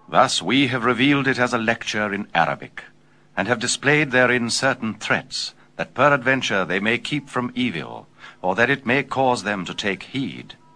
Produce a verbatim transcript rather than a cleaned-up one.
Thus we have revealed it as a lecture in Arabic, and have displayed therein certain threats, that peradventure they may keep from evil, or that it may cause them to take heed.